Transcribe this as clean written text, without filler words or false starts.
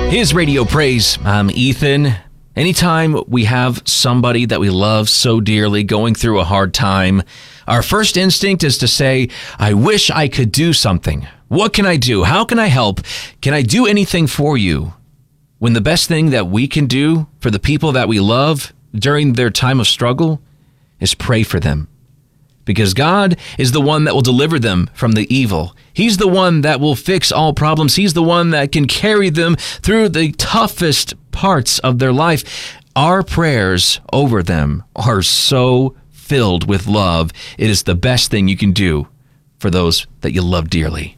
Here's Radio Praise. I'm Ethan. Anytime we have somebody that we love so dearly going through a hard time, our first instinct is to say, I wish I could do something. What can I do? How can I help? Can I do anything for you? When the best thing that we can do for the people that we love during their time of struggle is pray for them. Because God is the one that will deliver them from the evil. He's the one that will fix all problems. He's the one that can carry them through the toughest parts of their life. Our prayers over them are so filled with love. It is the best thing you can do for those that you love dearly.